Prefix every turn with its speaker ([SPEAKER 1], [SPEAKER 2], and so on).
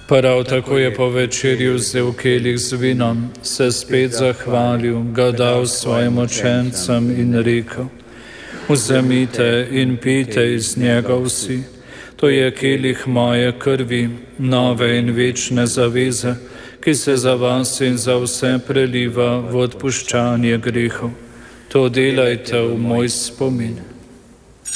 [SPEAKER 1] Prav tako je po večerji vzel kelih z vinom, se spet zahvalil, ga dal svojim učencem in rekel: Vzemite in pijte iz njega vsi, to je kelih moje krvi, nove in večne zaveze, ki se za vas in za vse preliva v odpuščanje grehov. To delajte v moj spomin.